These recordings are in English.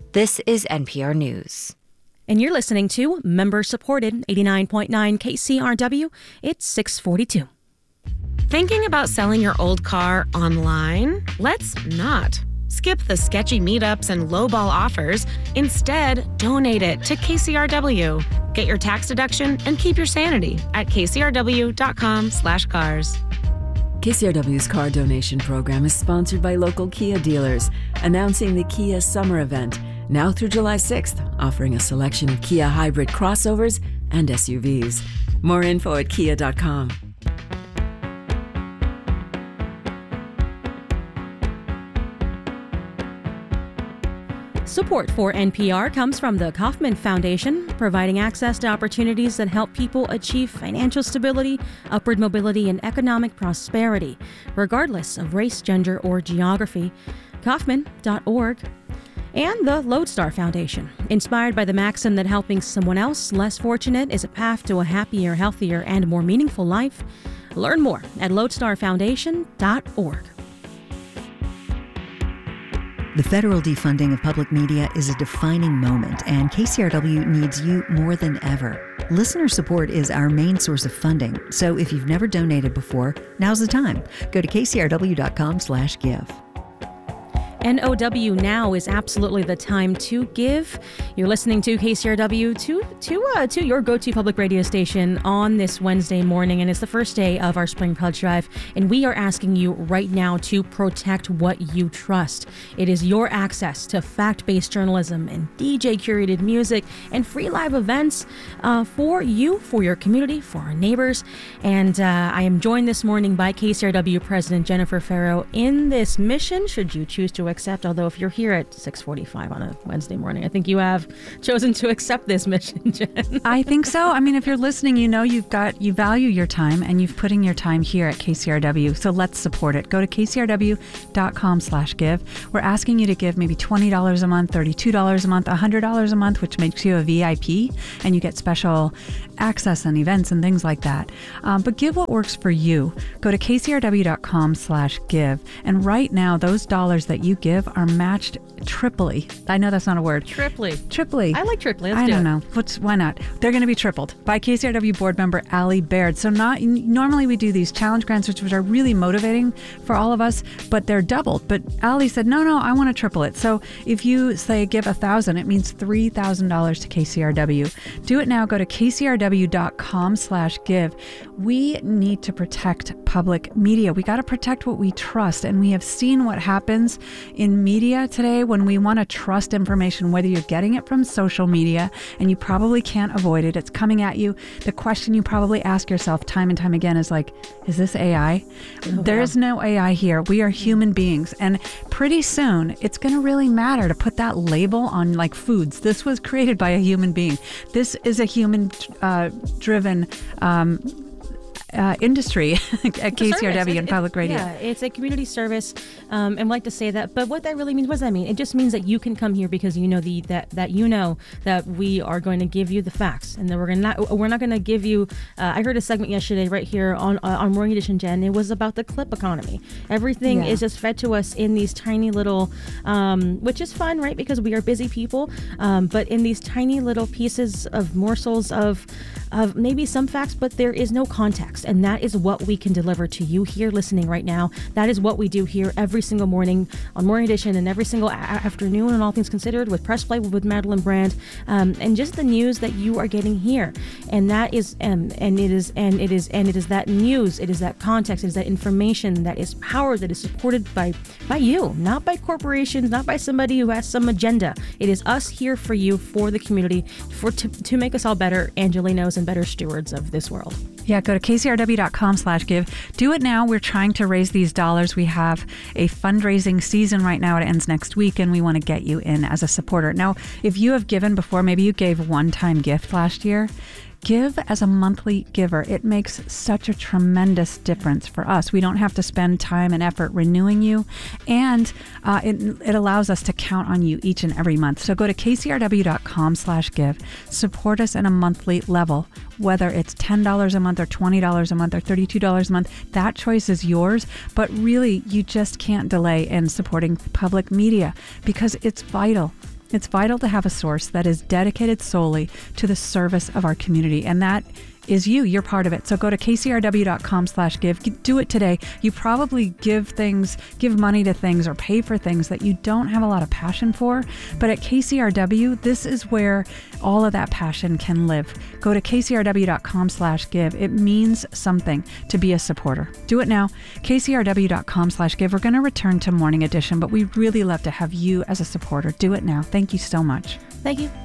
This is NPR News. And you're listening to member-supported 89.9 KCRW. It's 6:42. Thinking about selling your old car online? Let's not. Skip the sketchy meetups and lowball offers. Instead, donate it to KCRW. Get your tax deduction and keep your sanity at kcrw.com/cars. KCRW's car donation program is sponsored by local Kia dealers, announcing the Kia Summer Event, now through July 6th, offering a selection of Kia hybrid crossovers and SUVs. More info at kia.com. Support for NPR comes from the Kauffman Foundation, providing access to opportunities that help people achieve financial stability, upward mobility, and economic prosperity, regardless of race, gender, or geography. Kauffman.org. And the Lodestar Foundation, inspired by the maxim that helping someone else less fortunate is a path to a happier, healthier, and more meaningful life. Learn more at lodestarfoundation.org. The federal defunding of public media is a defining moment, and KCRW needs you more than ever. Listener support is our main source of funding, so if you've never donated before, now's the time. Go to kcrw.com/give. NOW now is absolutely the time to give. You're listening to KCRW to your go-to public radio station on this Wednesday morning, and it's the first day of our Spring Pledge Drive, and we are asking you right now to protect what you trust. It is your access to fact-based journalism and DJ-curated music and free live events for you, for your community, for our neighbors. And I am joined this morning by KCRW President Jennifer Ferro in this mission, should you choose to accept, although if you're here at 6:45 on a Wednesday morning, I think you have chosen to accept this mission, Jen. I think so. I mean, if you're listening, you know you value your time, and you've put in your time here at KCRW, so let's support it. Go to kcrw.com/give. We're asking you to give maybe $20 a month, $32 a month, $100 a month, which makes you a VIP, and you get special access and events and things like that. But give what works for you. Go to kcrw.com/give, and right now, those dollars that you give are matched triply. I know that's not a word. Triply. I like triply. I don't know. Why not? They're going to be tripled by KCRW board member Allie Baird. So normally we do these challenge grants, which are really motivating for all of us, but they're doubled. But Allie said, no, I want to triple it. So if you say give $1,000, it means $3,000 to KCRW. Do it now. Go to kcrw.com/give. We need to protect public media. We got to protect what we trust, and we have seen what happens in media today when we want to trust information, whether you're getting it from social media, and you probably can't avoid it. It's coming at you. The question you probably ask yourself time and time again is like, is this AI? There is no AI here. We are human beings, and pretty soon it's going to really matter to put that label on like foods. This was created by a human being. This is a human driven industry at KCRW and public radio. Yeah, it's a community service, and I like to say that. But what that really means, what does that mean? It just means that you can come here because you know that we are going to give you the facts, and that we're not going to give you. I heard a segment yesterday right here on Morning Edition, Jen. It was about the clip economy. Everything is just fed to us in these tiny little, which is fun, right? Because we are busy people, but in these tiny little pieces of morsels of maybe some facts, but there is no context. And that is what we can deliver to you here listening right now. That is what we do here every single morning on Morning Edition, and every single afternoon on All Things Considered with Press Play with Madeline Brand, and just the news that you are getting here. And that is, and it is that news, it is that context, it is that information that is powered, that is supported by you, not by corporations, not by somebody who has some agenda. It is us here for you, for the community, to make us all better Angelinos and better stewards of this world. Yeah, go to kcrw.com/give. Do it now. We're trying to raise these dollars. We have a fundraising season right now. It ends next week, and we want to get you in as a supporter. Now, if you have given before, maybe you gave a one-time gift last year, give as a monthly giver. It makes such a tremendous difference for us. We don't have to spend time and effort renewing you, and it allows us to count on you each and every month. So go to kcrw.com/give. Support us at a monthly level, whether it's $10 a month or $20 a month or $32 a month. That choice is yours, but really you just can't delay in supporting public media because it's vital. It's vital to have a source that is dedicated solely to the service of our community, and that is you. You're part of it. So go to kcrw.com/give. Do it today. You probably give money to things or pay for things that you don't have a lot of passion for. But at KCRW, this is where all of that passion can live. Go to kcrw.com/give. It means something to be a supporter. Do it now. kcrw.com/give. We're going to return to Morning Edition, but we'd really love to have you as a supporter. Do it now. Thank you so much. Thank you.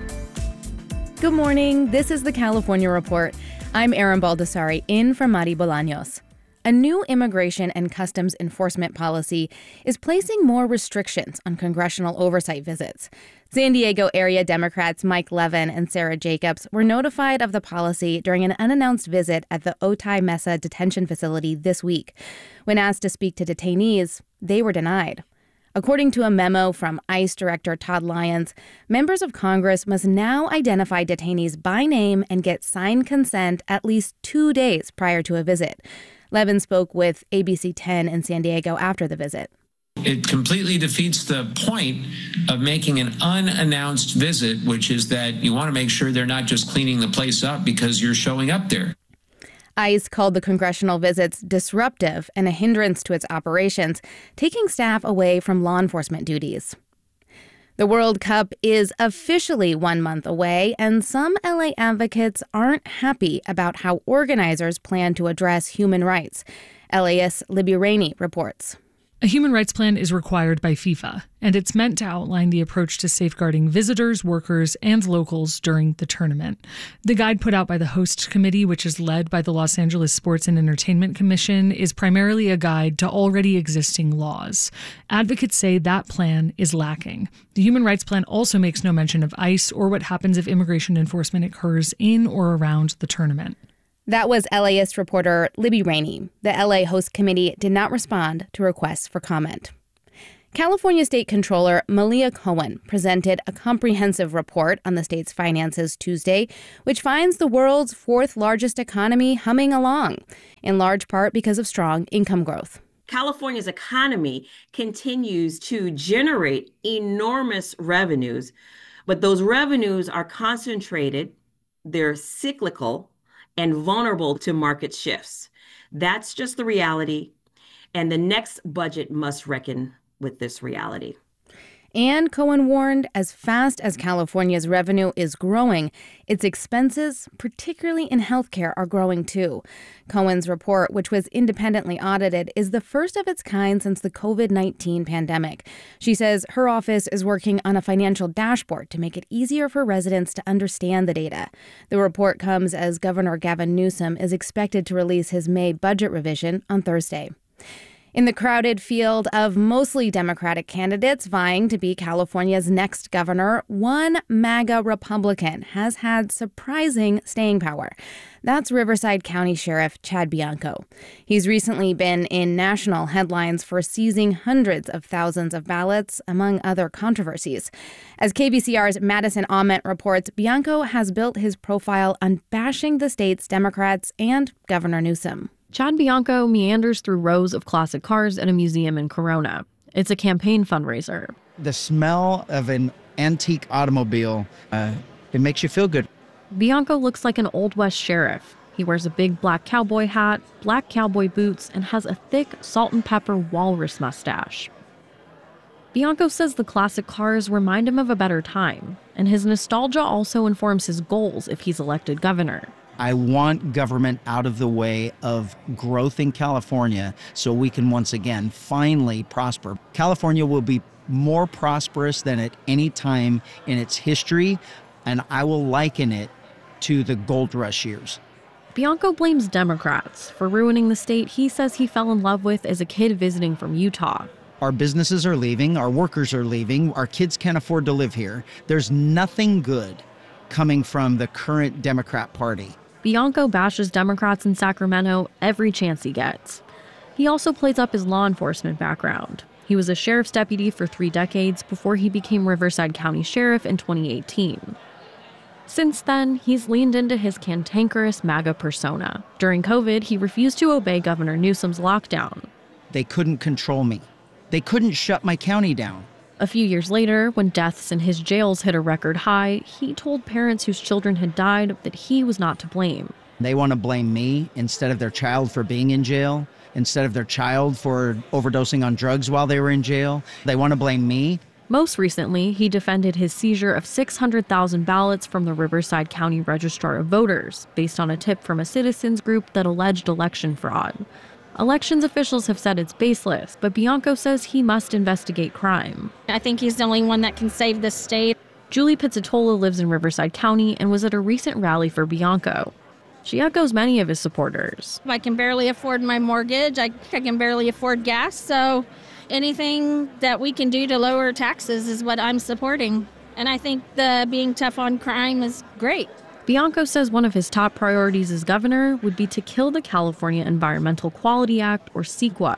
Good morning. This is the California Report. I'm Erin Baldessari, in for Mari Bolaños. A new immigration and customs enforcement policy is placing more restrictions on congressional oversight visits. San Diego area Democrats Mike Levin and Sarah Jacobs were notified of the policy during an unannounced visit at the Otay Mesa detention facility this week. When asked to speak to detainees, they were denied. According to a memo from ICE Director Todd Lyons, members of Congress must now identify detainees by name and get signed consent at least 2 days prior to a visit. Levin spoke with ABC 10 in San Diego after the visit. It completely defeats the point of making an unannounced visit, which is that you want to make sure they're not just cleaning the place up because you're showing up there. ICE called the congressional visits disruptive and a hindrance to its operations, taking staff away from law enforcement duties. The World Cup is officially 1 month away, and some LA advocates aren't happy about how organizers plan to address human rights. LAist Libby Rainey reports. A human rights plan is required by FIFA, and it's meant to outline the approach to safeguarding visitors, workers, and locals during the tournament. The guide put out by the host committee, which is led by the Los Angeles Sports and Entertainment Commission, is primarily a guide to already existing laws. Advocates say that plan is lacking. The human rights plan also makes no mention of ICE or what happens if immigration enforcement occurs in or around the tournament. That was LAist reporter Libby Rainey. The LA host committee did not respond to requests for comment. California State Controller Malia Cohen presented a comprehensive report on the state's finances Tuesday, which finds the world's fourth largest economy humming along, in large part because of strong income growth. California's economy continues to generate enormous revenues, but those revenues are concentrated, they're cyclical, and vulnerable to market shifts. That's just the reality, and the next budget must reckon with this reality. And Cohen warned, as fast as California's revenue is growing, its expenses, particularly in healthcare, are growing too. Cohen's report, which was independently audited, is the first of its kind since the COVID-19 pandemic. She says her office is working on a financial dashboard to make it easier for residents to understand the data. The report comes as Governor Gavin Newsom is expected to release his May budget revision on Thursday. In the crowded field of mostly Democratic candidates vying to be California's next governor, one MAGA Republican has had surprising staying power. That's Riverside County Sheriff Chad Bianco. He's recently been in national headlines for seizing hundreds of thousands of ballots, among other controversies. As KVCR's Madison Ament reports, Bianco has built his profile on bashing the state's Democrats and Governor Newsom. Chad Bianco meanders through rows of classic cars at a museum in Corona. It's a campaign fundraiser. The smell of an antique automobile, it makes you feel good. Bianco looks like an Old West sheriff. He wears a big black cowboy hat, black cowboy boots, and has a thick salt and pepper walrus mustache. Bianco says the classic cars remind him of a better time, and his nostalgia also informs his goals if he's elected governor. I want government out of the way of growth in California so we can once again finally prosper. California will be more prosperous than at any time in its history, and I will liken it to the gold rush years. Bianco blames Democrats for ruining the state he says he fell in love with as a kid visiting from Utah. Our businesses are leaving, our workers are leaving, our kids can't afford to live here. There's nothing good coming from the current Democrat Party. Bianco bashes Democrats in Sacramento every chance he gets. He also plays up his law enforcement background. He was a sheriff's deputy for 3 decades before he became Riverside County Sheriff in 2018. Since then, he's leaned into his cantankerous MAGA persona. During COVID, he refused to obey Governor Newsom's lockdown. They couldn't control me. They couldn't shut my county down. A few years later, when deaths in his jails hit a record high, he told parents whose children had died that he was not to blame. They want to blame me instead of their child for being in jail, instead of their child for overdosing on drugs while they were in jail. They want to blame me. Most recently, he defended his seizure of 600,000 ballots from the Riverside County Registrar of Voters, based on a tip from a citizens group that alleged election fraud. Elections officials have said it's baseless, but Bianco says he must investigate crime. I think he's the only one that can save this state. Julie Pizzatola lives in Riverside County and was at a recent rally for Bianco. She echoes many of his supporters. I can barely afford my mortgage. I can barely afford gas, so anything that we can do to lower taxes is what I'm supporting. And I think the being tough on crime is great. Bianco says one of his top priorities as governor would be to kill the California Environmental Quality Act, or CEQA.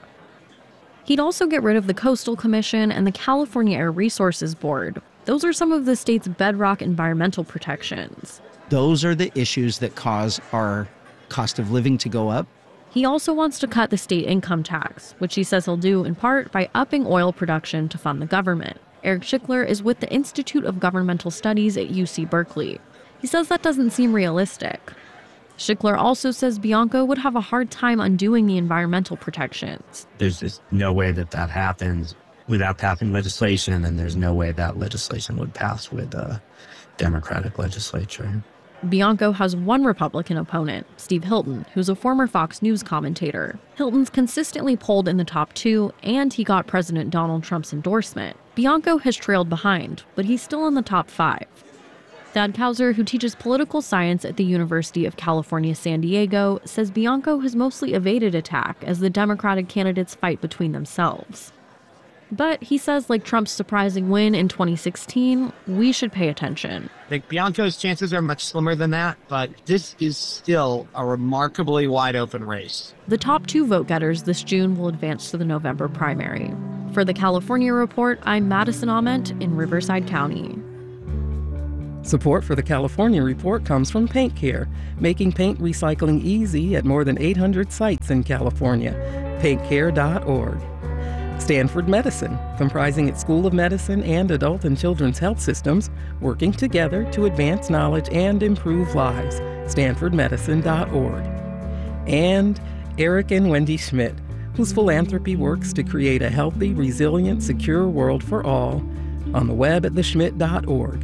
He'd also get rid of the Coastal Commission and the California Air Resources Board. Those are some of the state's bedrock environmental protections. Those are the issues that cause our cost of living to go up. He also wants to cut the state income tax, which he says he'll do in part by upping oil production to fund the government. Eric Schickler is with the Institute of Governmental Studies at UC Berkeley. He says that doesn't seem realistic. Schickler also says Bianco would have a hard time undoing the environmental protections. There's just no way that happens without passing legislation, and there's no way that legislation would pass with a Democratic legislature. Bianco has one Republican opponent, Steve Hilton, who's a former Fox News commentator. Hilton's consistently polled in the top 2, and he got President Donald Trump's endorsement. Bianco has trailed behind, but he's still in the top 5. Thad Kauser, who teaches political science at the University of California, San Diego, says Bianco has mostly evaded attack as the Democratic candidates fight between themselves. But he says, like Trump's surprising win in 2016, we should pay attention. I think Bianco's chances are much slimmer than that, but this is still a remarkably wide open race. The top 2 vote-getters this June will advance to the November primary. For the California Report, I'm Madison Ament in Riverside County. Support for the California Report comes from Paint Care, making paint recycling easy at more than 800 sites in California. PaintCare.org. Stanford Medicine, comprising its School of Medicine and adult and children's health systems, working together to advance knowledge and improve lives. StanfordMedicine.org. And Eric and Wendy Schmidt, whose philanthropy works to create a healthy, resilient, secure world for all, on the web at theschmidt.org.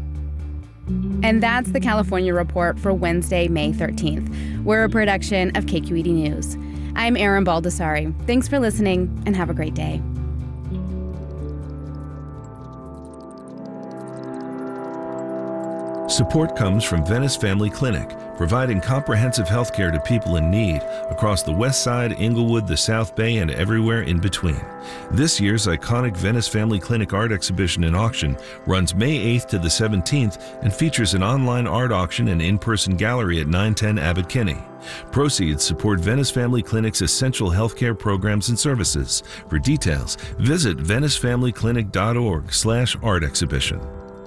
And that's the California Report for Wednesday, May 13th. We're a production of KQED News. I'm Erin Baldessari. Thanks for listening, and have a great day. Support comes from Venice Family Clinic, providing comprehensive health care to people in need across the West Side, Inglewood, the South Bay, and everywhere in between. This year's iconic Venice Family Clinic art exhibition and auction runs May 8th to the 17th and features an online art auction and in-person gallery at 910 Abbot Kinney. Proceeds support Venice Family Clinic's essential healthcare programs and services. For details, visit VeniceFamilyClinic.org/art exhibition.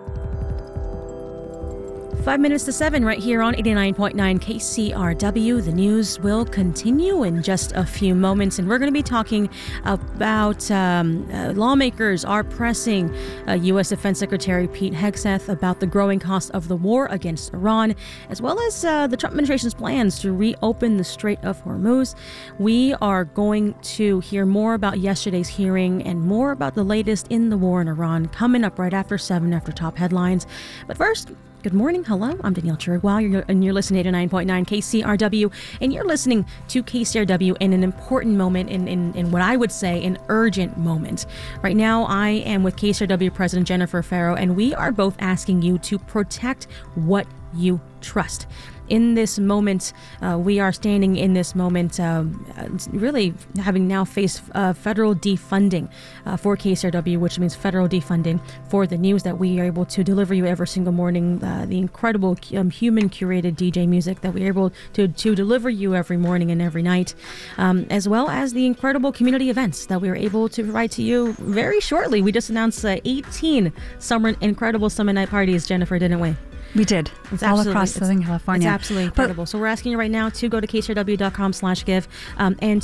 5 minutes to 7 right here on 89.9 KCRW. The news will continue in just a few moments, and we're going to be talking about lawmakers are pressing U.S. Defense Secretary Pete Hegseth about the growing cost of the war against Iran, as well as the Trump administration's plans to reopen the Strait of Hormuz. We are going to hear more about yesterday's hearing and more about the latest in the war in Iran coming up right after 7 after top headlines. But first, good morning. Hello, I'm Danielle Chirigual, and you're listening to 89.9 KCRW, and you're listening to KCRW in an important moment, in what I would say an urgent moment. Right now, I am with KCRW President Jennifer Ferro, and we are both asking you to protect what you trust. In this moment, we are standing in this moment, really having now faced federal defunding for KCRW, which means federal defunding for the news that we are able to deliver you every single morning, the incredible human-curated DJ music that we are able to deliver you every morning and every night, as well as the incredible community events that we are able to provide to you very shortly. We just announced 18 incredible summer night parties, Jennifer, didn't we? We did. It's all across Southern California. It's absolutely incredible. So we're asking you right now to go to kcrw.com/give and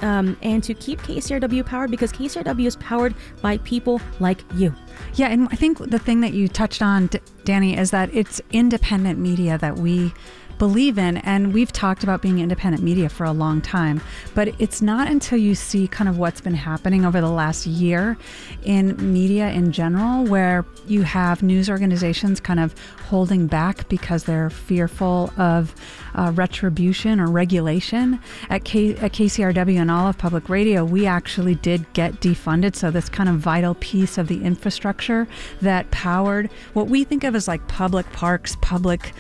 to keep KCRW powered, because KCRW is powered by people like you. Yeah, and I think the thing that you touched on, Danny, is that it's independent media that we believe in, and we've talked about being independent media for a long time, but it's not until you see kind of what's been happening over the last year in media in general, where you have news organizations kind of holding back because they're fearful of retribution or regulation. At KCRW and all of public radio, we actually did get defunded, so this kind of vital piece of the infrastructure that powered what we think of as like public parks, public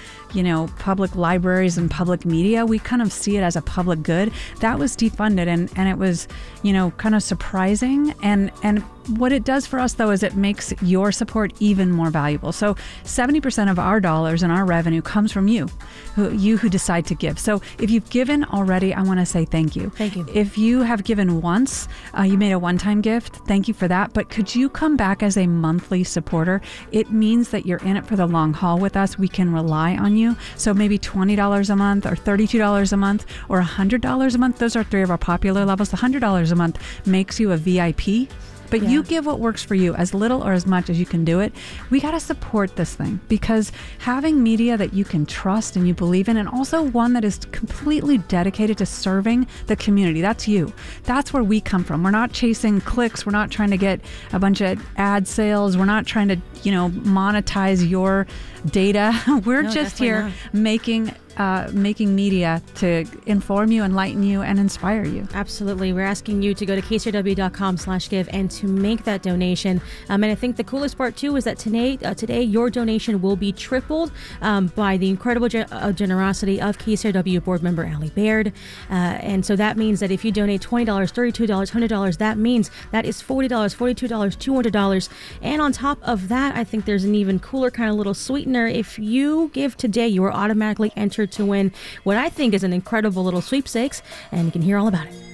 libraries and public media. We kind of see it as a public good. That was defunded, and it was, kind of surprising. And what it does for us, though, is it makes your support even more valuable. So 70% of our dollars and our revenue comes from you who decide to give. So if you've given already, I want to say thank you. Thank you. If you have given once, you made a one-time gift, thank you for that. But could you come back as a monthly supporter? It means that you're in it for the long haul with us. We can rely on you. So maybe $20 a month or $32 a month or $100 a month. Those are 3 of our popular levels. The $100 a month makes you a VIP. But you give what works for you, as little or as much as you can do it. We got to support this thing, because having media that you can trust and you believe in, and also one that is completely dedicated to serving the community, that's you. That's where we come from. We're not chasing clicks. We're not trying to get a bunch of ad sales. We're not trying to, monetize your data. We're just here making media to inform you, enlighten you, and inspire you. Absolutely. We're asking you to go to kcrw.com/give and to make that donation. And I think the coolest part, too, is that today your donation will be tripled by the incredible generosity of KCRW board member Allie Baird. And so that means that if you donate $20, $32, $100, that means that is $40, $42, $200. And on top of that, I think there's an even cooler kind of little sweetener. If you give today, you are automatically entered to win what I think is an incredible little sweepstakes, and you can hear all about it.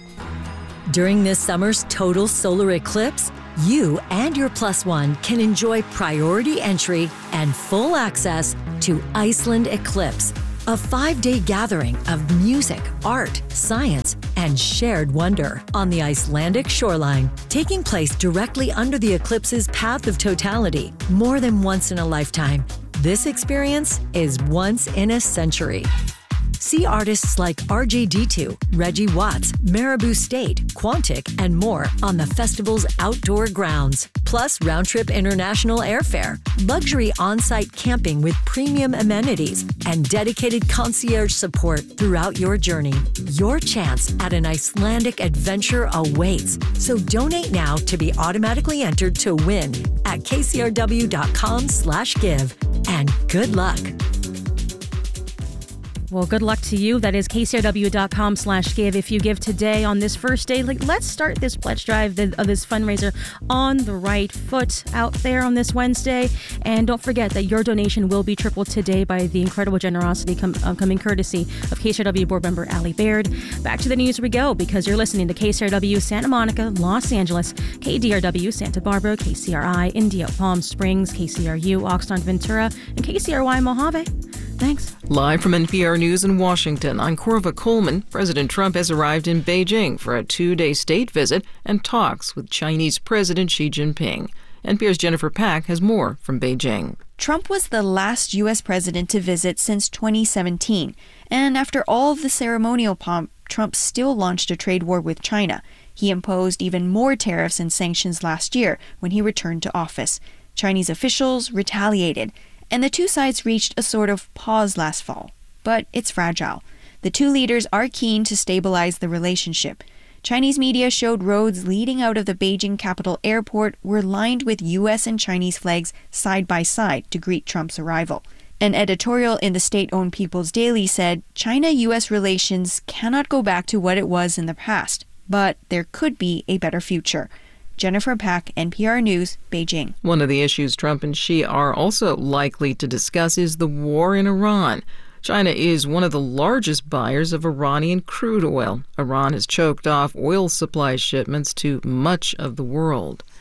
During this summer's total solar eclipse, you and your plus one can enjoy priority entry and full access to Iceland Eclipse, a 5-day gathering of music, art, science, and shared wonder on the Icelandic shoreline, taking place directly under the eclipse's path of totality. More than once in a lifetime, this experience is once in a century. See artists like RJD2, Reggie Watts, Marabou State, Quantic, and more on the festival's outdoor grounds. Plus round-trip international airfare, luxury on-site camping with premium amenities, and dedicated concierge support throughout your journey. Your chance at an Icelandic adventure awaits. So donate now to be automatically entered to win at kcrw.com/give. And good luck. Well, good luck to you. That is kcrw.com/give. If you give today on this first day, let's start this pledge drive of this fundraiser on the right foot out there on this Wednesday. And don't forget that your donation will be tripled today by the incredible generosity coming courtesy of KCRW board member Allie Baird. Back to the news we go, because you're listening to KCRW Santa Monica, Los Angeles, KDRW Santa Barbara, KCRI Indio Palm Springs, KCRU Oxnard Ventura, and KCRY Mojave. Thanks. Live from NPR News in Washington, I'm Corva Coleman. President Trump has arrived in Beijing for a 2-day state visit and talks with Chinese President Xi Jinping. NPR's Jennifer Pack has more from Beijing. Trump was the last U.S. president to visit since 2017. And after all of the ceremonial pomp, Trump still launched a trade war with China. He imposed even more tariffs and sanctions last year when he returned to office. Chinese officials retaliated, and the two sides reached a sort of pause last fall. But it's fragile. The two leaders are keen to stabilize the relationship. Chinese media showed roads leading out of the Beijing Capital Airport were lined with U.S. and Chinese flags side by side to greet Trump's arrival. An editorial in the state-owned People's Daily said China-U.S. relations cannot go back to what it was in the past, but there could be a better future. Jennifer Pack, NPR News, Beijing. One of the issues Trump and Xi are also likely to discuss is the war in Iran. China is one of the largest buyers of Iranian crude oil. Iran has choked off oil supply shipments to much of the world.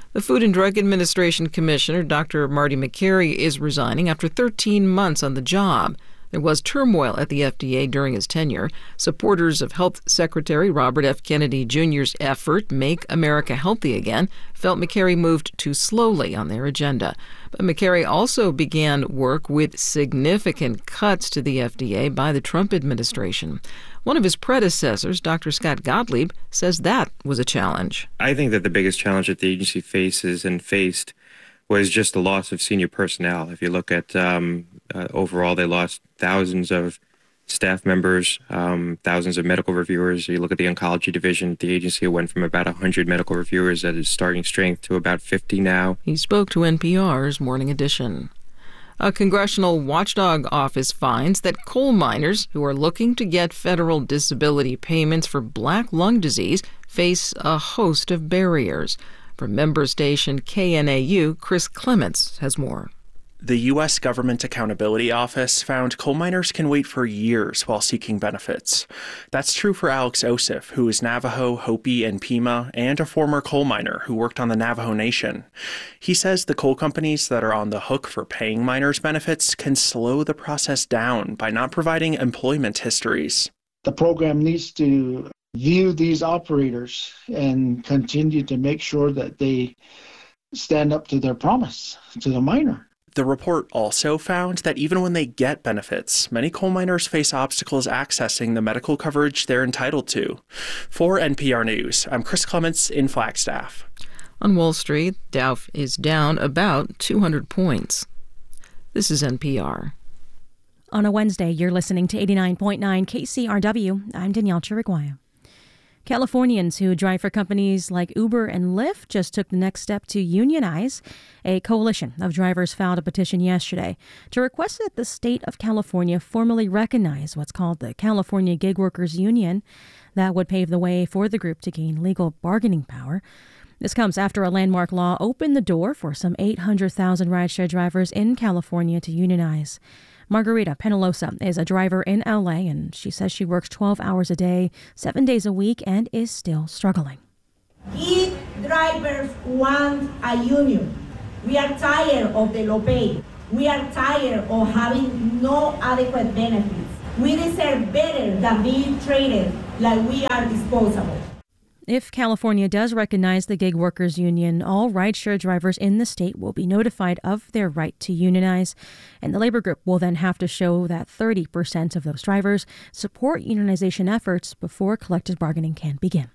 The Food and Drug Administration Commissioner, Dr. Marty Makary, is resigning after 13 months on the job. There was turmoil at the FDA during his tenure. Supporters of Health Secretary Robert F. Kennedy Jr.'s effort, Make America Healthy Again, felt Makary moved too slowly on their agenda. But Makary also began work with significant cuts to the FDA by the Trump administration. One of his predecessors, Dr. Scott Gottlieb, says that was a challenge. I think that the biggest challenge that the agency faces and faced was just the loss of senior personnel. If you look at overall, they lost thousands of staff members, thousands of medical reviewers. You look at the oncology division at the agency, it went from about 100 medical reviewers at its starting strength to about 50 now. He spoke to NPR's Morning Edition. A congressional watchdog office finds that coal miners who are looking to get federal disability payments for black lung disease face a host of barriers. From member station KNAU, Chris Clements has more. The U.S. Government Accountability Office found coal miners can wait for years while seeking benefits. That's true for Alex Osif, who is Navajo, Hopi, and Pima, and a former coal miner who worked on the Navajo Nation. He says the coal companies that are on the hook for paying miners benefits can slow the process down by not providing employment histories. The program needs to view these operators and continue to make sure that they stand up to their promise to the miner. The report also found that even when they get benefits, many coal miners face obstacles accessing the medical coverage they're entitled to. For NPR News, I'm Chris Clements in Flagstaff. On Wall Street, Dow is down about 200 points. This is NPR. On a Wednesday, you're listening to 89.9 KCRW. I'm Danielle Chiriguaya. Californians who drive for companies like Uber and Lyft just took the next step to unionize. A coalition of drivers filed a petition yesterday to request that the state of California formally recognize what's called the California Gig Workers Union. That would pave the way for the group to gain legal bargaining power. This comes after a landmark law opened the door for some 800,000 rideshare drivers in California to unionize. Margarita Penalosa is a driver in LA, and she says she works 12 hours a day, 7 days a week, and is still struggling. We drivers want a union. We are tired of the low pay. We are tired of having no adequate benefits. We deserve better than being treated like we are disposable. If California does recognize the Gig Workers Union, all rideshare drivers in the state will be notified of their right to unionize, and the labor group will then have to show that 30% of those drivers support unionization efforts before collective bargaining can begin.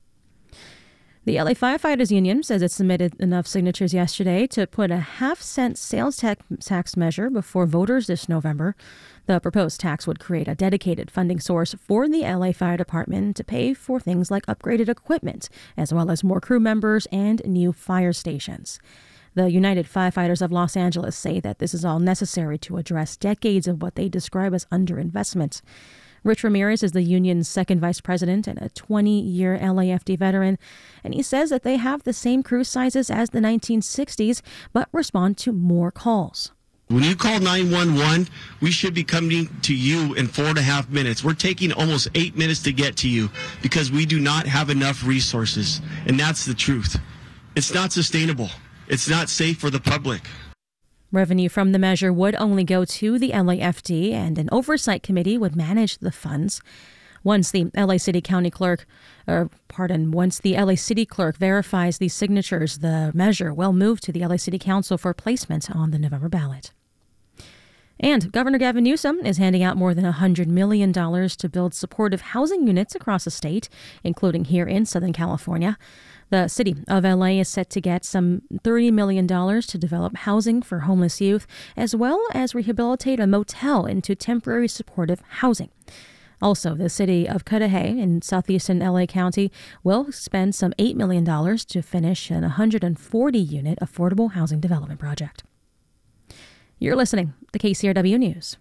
The LA Firefighters Union says it submitted enough signatures yesterday to put a half-cent sales tax measure before voters this November. The proposed tax would create a dedicated funding source for the LA Fire Department to pay for things like upgraded equipment, as well as more crew members and new fire stations. The United Firefighters of Los Angeles say that this is all necessary to address decades of what they describe as underinvestment. Rich Ramirez is the union's second vice president and a 20-year LAFD veteran, and he says that they have the same crew sizes as the 1960s, but respond to more calls. When you call 911, we should be coming to you in 4.5 minutes. We're taking almost 8 minutes to get to you because we do not have enough resources, and that's the truth. It's not sustainable. It's not safe for the public. Revenue from the measure would only go to the LAFD, and an oversight committee would manage the funds. Once the LA City clerk verifies these signatures, the measure will move to the LA City Council for placement on the November ballot. And Governor Gavin Newsom is handing out more than $100 million to build supportive housing units across the state, including here in Southern California. The city of LA is set to get some $30 million to develop housing for homeless youth, as well as rehabilitate a motel into temporary supportive housing. Also, the city of Cudahy in southeastern LA County will spend some $8 million to finish an 140-unit affordable housing development project. You're listening to KCRW News.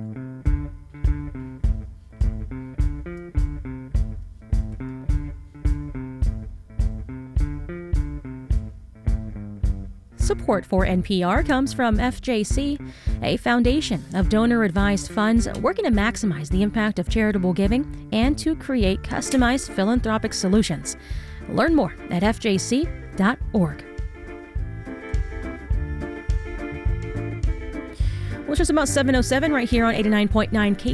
Support for NPR comes from FJC, a foundation of donor-advised funds working to maximize the impact of charitable giving and to create customized philanthropic solutions. Learn more at fjc.org. Which is about 7:07 right here on 89.9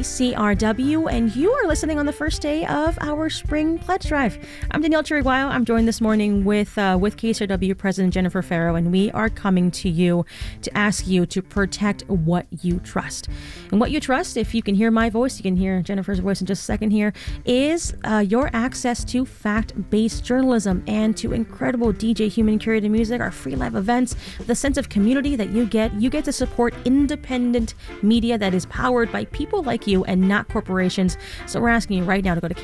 KCRW, and you are listening on the first day of our Spring Pledge Drive. I'm Danielle Chiriguayo. I'm joined this morning with KCRW President Jennifer Ferro, and we are coming to you to ask you to protect what you trust. And what you trust, if you can hear my voice, you can hear Jennifer's voice in just a second here, is your access to fact-based journalism and to incredible DJ human curated music, our free live events, the sense of community that you get. You get to support independent media that is powered by people like you and not corporations. So we're asking you right now to go to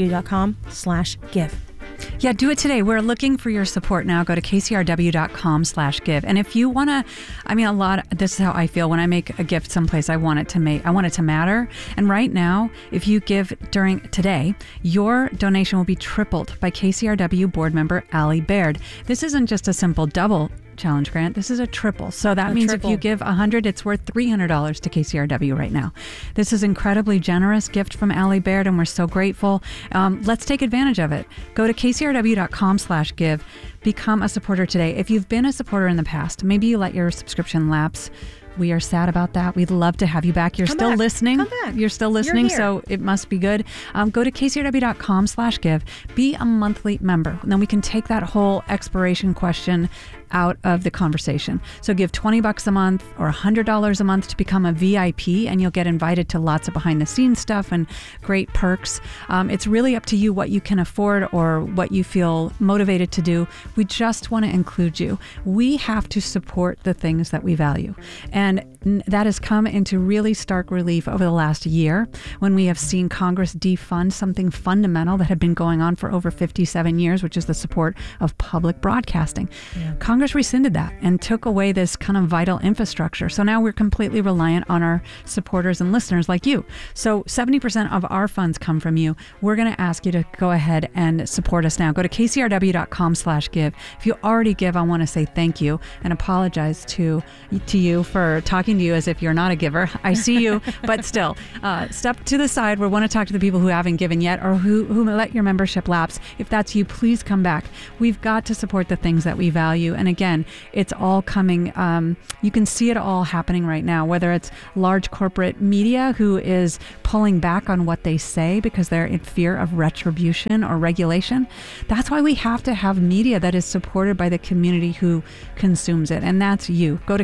kcrw.com/give. Yeah, do it today. We're looking for your support now. Go to kcrw.com/give. And if you want to, this is how I feel when I make a gift someplace, I want it to matter. And right now, if you give during today, your donation will be tripled by KCRW board member Allie Baird. This isn't just a simple double challenge grant. This is a triple. So that means if you give $100, it's worth $300 to KCRW right now. This is incredibly generous gift from Allie Baird, and we're so grateful. Let's take advantage of it. Go to kcrw.com/give. Become a supporter today. If you've been a supporter in the past, maybe you let your subscription lapse. We are sad about that. We'd love to have you back. You're still listening. Come back. You're still listening, You're here. so it must be good. Go to kcrw.com/give. Be a monthly member. And then we can take that whole expiration question out of the conversation. So give $20 a month or $100 a month to become a VIP, and you'll get invited to lots of behind the scenes stuff and great perks. It's really up to you what you can afford or what you feel motivated to do. We just want to include you. We have to support the things that we value. And that has come into really stark relief over the last year when we have seen Congress defund something fundamental that had been going on for over 57 years, which is the support of public broadcasting. Yeah. Congress rescinded that and took away this kind of vital infrastructure. So now we're completely reliant on our supporters and listeners like you. So 70% of our funds come from you. We're going to ask you to go ahead and support us now. Go to kcrw.com/give. If you already give, I want to say thank you and apologize to you for talking to you as if you're not a giver. I see you, but still, step to the side. We want to talk to the people who haven't given yet or who let your membership lapse. If that's you, please come back. We've got to support the things that we value. And again, it's all coming. You can see it all happening right now, whether it's large corporate media who is pulling back on what they say because they're in fear of retribution or regulation. That's why we have to have media that is supported by the community who consumes it. And that's you. Go to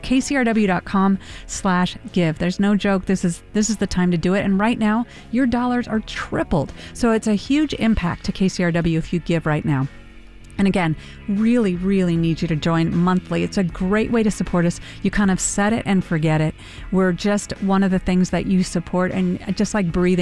kcrw.com/give. There's no joke. This is the time to do it. And right now, your dollars are tripled. So it's a huge impact to KCRW if you give right now. And again, really, really need you to join monthly. It's a great way to support us. You kind of set it and forget it. We're just one of the things that you support, and just like breathing.